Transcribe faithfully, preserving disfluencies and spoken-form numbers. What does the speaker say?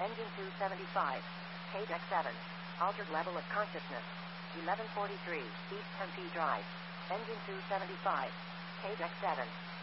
Engine two seventy-five. K deck seven. Altered level of consciousness. eleven forty-three. East Tempe Drive. Engine two seventy-five. K deck seven.